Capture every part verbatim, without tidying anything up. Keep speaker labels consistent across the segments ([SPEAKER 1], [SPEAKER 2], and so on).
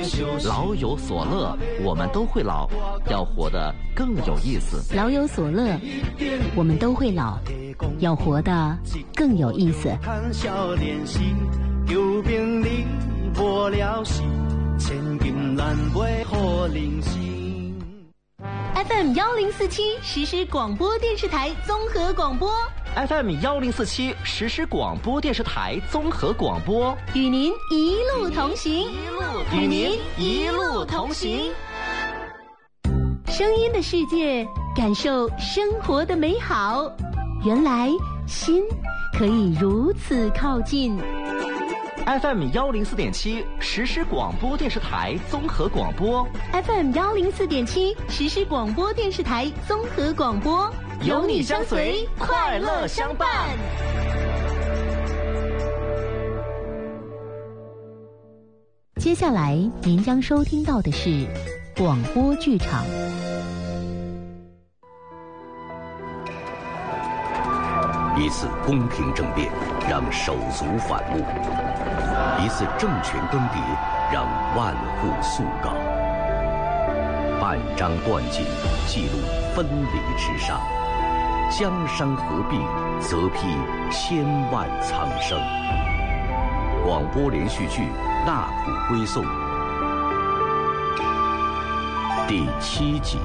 [SPEAKER 1] 老有所乐，我们都会老，要活得更有意思。
[SPEAKER 2] 老有所乐，我们都会老，要活得更有意思。F M 幺零四七实时广播电视台综合广播
[SPEAKER 1] F M 幺零四七实时广播电视台综合广播，
[SPEAKER 2] 与您一路同行，
[SPEAKER 1] 与您一路同行。
[SPEAKER 2] 声音的世界，感受生活的美好。原来心可以如此靠近。
[SPEAKER 1] F M 幺零四点七实时广播电视台综合广播
[SPEAKER 2] ，F M 幺零四点七实时广播电视台综合广播，
[SPEAKER 1] 有你相随，快乐相伴。
[SPEAKER 2] 接下来您将收听到的是广播剧场。
[SPEAKER 3] 一次宫廷政变让手足反目，一次政权更迭让万户肃告。半张断锦记录分离之伤，江山合璧则披千万苍生。广播连续剧《纳土归宋》第七集。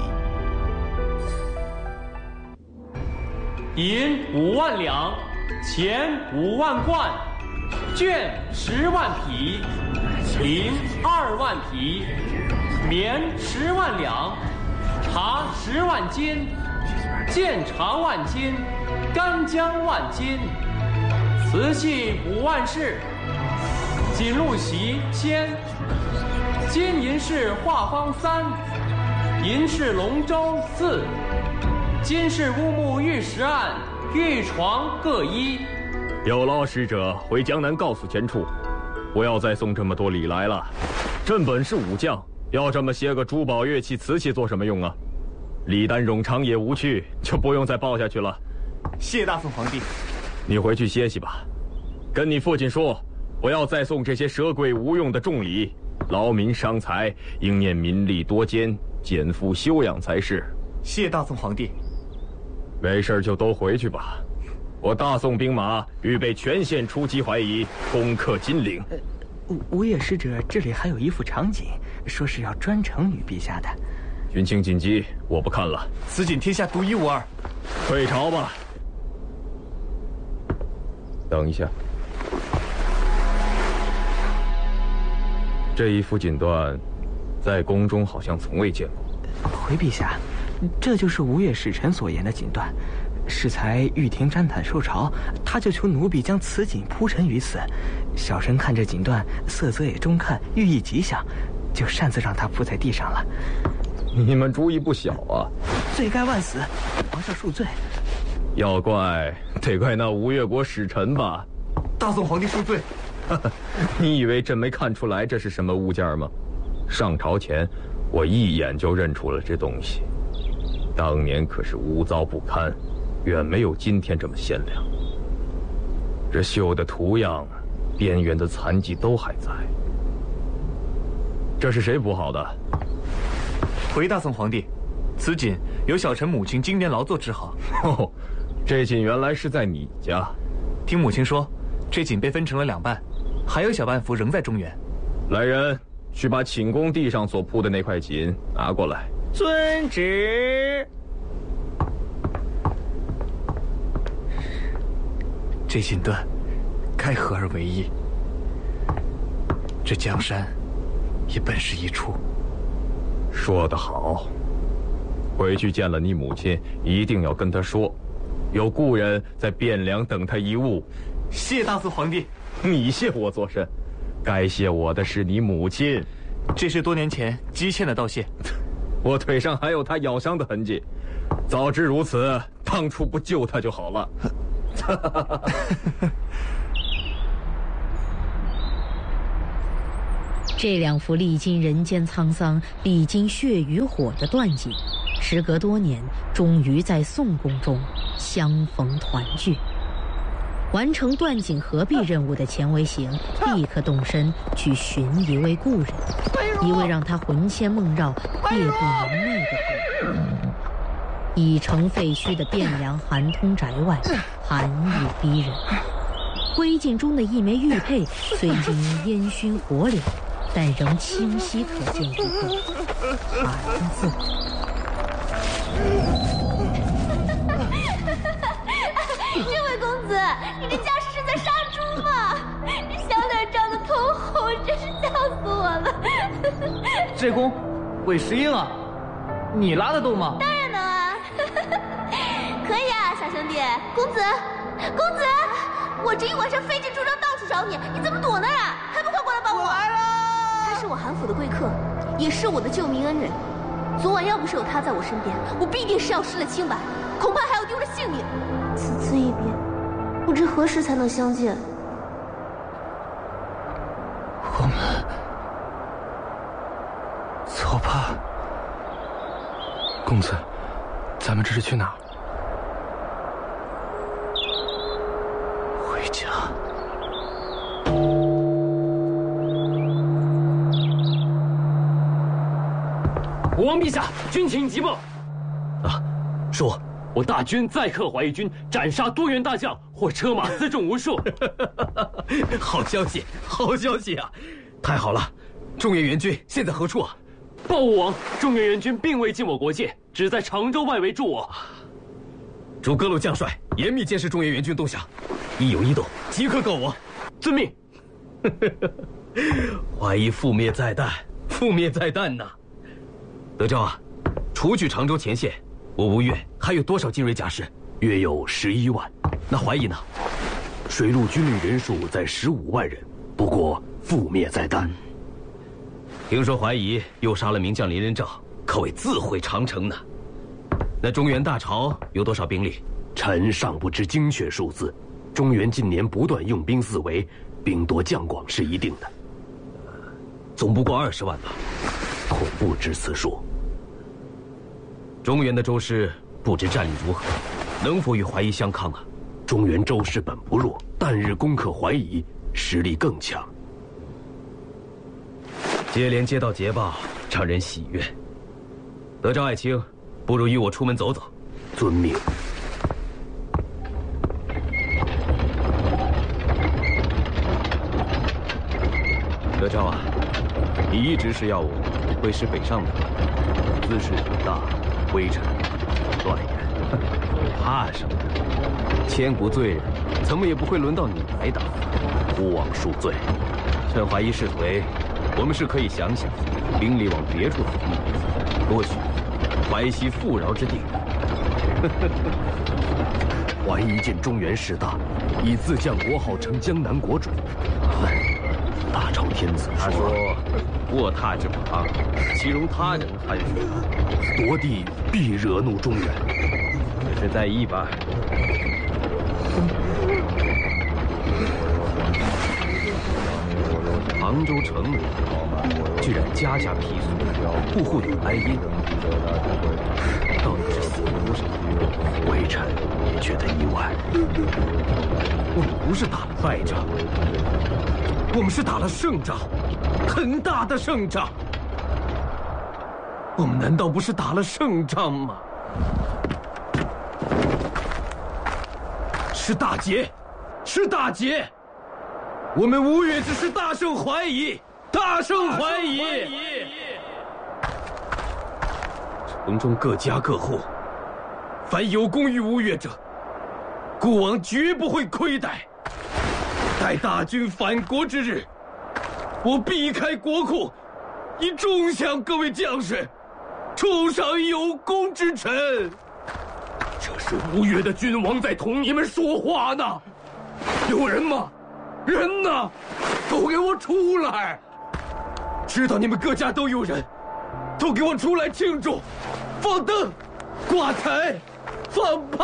[SPEAKER 4] 银五万两，钱五万贯，绢十万匹，绫二万匹，棉十万两，茶十万斤，建茶万斤，干姜万斤，瓷器五万式，锦鹿席千，金银饰画舫三，银饰龙舟四，金饰乌木玉石案，玉床各一。
[SPEAKER 5] 有劳使者回江南告诉前处，不要再送这么多礼来了。朕本是武将，要这么些个珠宝乐器瓷器做什么用啊？礼单冗长也无趣，就不用再报下去了。
[SPEAKER 6] 谢大宋皇帝。
[SPEAKER 5] 你回去歇息吧，跟你父亲说，不要再送这些奢贵无用的重礼，劳民伤财，应念民力多艰，减负休养才是。
[SPEAKER 6] 谢大宋皇帝。
[SPEAKER 5] 没事就都回去吧，我大宋兵马预备全线出击淮夷，攻克金陵。
[SPEAKER 7] 呃，吴越使者这里还有一副长锦，说是要专程与陛下的。
[SPEAKER 5] 军情紧急，我不看了。
[SPEAKER 6] 此锦天下独一无二。
[SPEAKER 5] 退朝吧。等一下，这一副锦缎，在宫中好像从未见过。
[SPEAKER 7] 回陛下，这就是吴越使臣所言的锦缎。适才玉婷瞻坦受朝，他就求奴婢将此锦铺陈于此。小臣看这锦缎色泽也中看，寓意吉祥，就擅自让他铺在地上了。
[SPEAKER 5] 你们主意不小啊！
[SPEAKER 7] 罪该万死，皇上恕罪。
[SPEAKER 5] 要怪得怪那吴越国使臣吧？
[SPEAKER 6] 大宋皇帝恕罪。
[SPEAKER 5] 你以为朕没看出来这是什么物件吗？上朝前，我一眼就认出了这东西。当年可是污糟不堪，远没有今天这么鲜亮。这绣的图样，边缘的残迹都还在。这是谁补好的？
[SPEAKER 6] 回大宋皇帝，此锦由小臣母亲经年劳作织好。
[SPEAKER 5] 哦，这锦原来是在你家。
[SPEAKER 6] 听母亲说，这锦被分成了两半，还有小半幅仍在中原。
[SPEAKER 5] 来人，去把寝宫地上所铺的那块锦拿过来。
[SPEAKER 7] 遵旨。
[SPEAKER 6] 这锦缎该合而为一。这江山也本是一处。
[SPEAKER 5] 说得好，回去见了你母亲，一定要跟她说，有故人在汴梁等她一晤。
[SPEAKER 6] 谢大宋皇帝。
[SPEAKER 5] 你谢我做甚？该谢我的是你母亲。
[SPEAKER 6] 这是多年前积欠的道谢。
[SPEAKER 5] 我腿上还有她咬伤的痕迹，早知如此，当初不救她就好了。
[SPEAKER 2] 这两幅历经人间沧桑、历经血与火的断锦，时隔多年，终于在宋宫中相逢团聚。
[SPEAKER 8] 完成断井合璧任务的钱维行立刻动身去寻一位故人，一位让他魂牵梦绕、夜不能寐的故人。已成废墟的汴梁寒通宅外，寒意逼人。灰烬中的一枚玉佩虽经烟熏火燎，但仍清晰可见一个“寒”字。
[SPEAKER 9] 这位公子，你这架势是在杀猪吗？这小脸涨得通红，真是笑死我了。
[SPEAKER 7] 这弓，韦石英啊，你拉得动吗？
[SPEAKER 9] 当然能啊，可以啊，小兄弟。公子，公子，我这一晚上飞进朱庄到处找你，你怎么躲那儿啊？还不快过来帮我！我来了。他是我韩府的贵客，也是我的救命恩人。昨晚要不是有他在我身边，我必定是要失了清白，恐怕还要丢了性命。此次一别，不知何时才能相见。
[SPEAKER 6] 我们走吧，公子，咱们这是去哪儿？回家。
[SPEAKER 4] 国王陛下，军情急报。
[SPEAKER 3] 啊，说。
[SPEAKER 4] 我大军再克怀疑军，斩杀多员大将，或车马辎重无数。
[SPEAKER 3] 好消息，好消息啊！太好了，中原援军现在何处啊？
[SPEAKER 4] 报吾王，中原援军并未进我国界，只在常州外围驻我。
[SPEAKER 3] 主各路将帅严密监视中原援军动向，一有异动即刻告我。
[SPEAKER 4] 遵命。
[SPEAKER 3] 怀疑覆灭在旦，覆灭在旦呐！德昭啊，除去常州前线。我吴越还有多少精锐甲士？
[SPEAKER 10] 约有十一万。
[SPEAKER 3] 那怀疑呢？
[SPEAKER 10] 水陆军力人数在十五万人，不过覆灭在旦。
[SPEAKER 3] 听说怀疑又杀了名将林仁正，可谓自毁长城呢。那中原大潮有多少兵力？
[SPEAKER 10] 臣尚不知精确数字。中原近年不断用兵自为，兵多将广是一定的。
[SPEAKER 3] 总不过二十万吧？
[SPEAKER 10] 恐不知此数。
[SPEAKER 3] 中原的周师不知战力如何，能否与怀疑相抗啊？
[SPEAKER 10] 中原周师本不弱，旦日攻克怀疑，实力更强。
[SPEAKER 3] 接连接到捷报，让人喜悦。德昭爱卿，不如与我出门走走。
[SPEAKER 10] 遵命。
[SPEAKER 6] 德昭啊，你一直是要我挥师北上的，姿势很大。微臣断言，
[SPEAKER 3] 怕什么？千古罪人，怎么也不会轮到你来打。
[SPEAKER 10] 勿枉恕罪。
[SPEAKER 3] 趁怀疑势颓，我们是可以想想，兵力往别处移，多许淮西富饶之地。
[SPEAKER 10] 怀疑见中原势大，以自降国号称江南国主。大朝天子
[SPEAKER 3] 他说：“卧榻之旁，岂容他人酣睡？
[SPEAKER 10] 夺地必惹怒中原。”
[SPEAKER 3] 只是在意吧。杭州城里居然家家罕粟，户户有哀音，到底是死无什么？
[SPEAKER 10] 微臣也觉得意外。
[SPEAKER 3] 我们不是打了败仗，我们是打了胜仗，很大的胜仗。我们难道不是打了胜仗吗？是大捷，是大捷！我们吴越只是大胜怀疑，大胜怀疑！城中各家各户，凡有功于吴越者，孤王绝不会亏待。待大军反国之日，我必开国库，以重赏各位将士，重赏有功之臣。这是吴越的君王在同你们说话呢，有人吗？人呢？都给我出来！知道你们各家都有人，都给我出来庆祝！放灯，挂彩，放炮！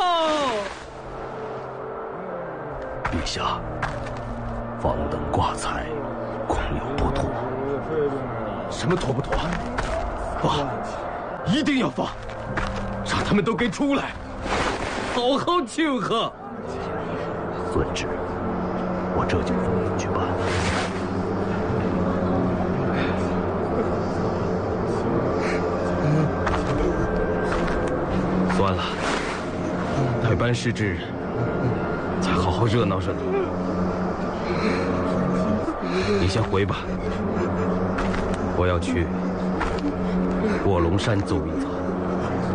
[SPEAKER 10] 陛下，放灯挂彩，恐有不妥。
[SPEAKER 3] 什么妥不妥？放，一定要放，让他们都给出来，好好庆贺。
[SPEAKER 10] 遵旨，我这就奉命去办。算了，待办事至，再好好热闹热闹。你先回吧，我要去卧龙山走一遭。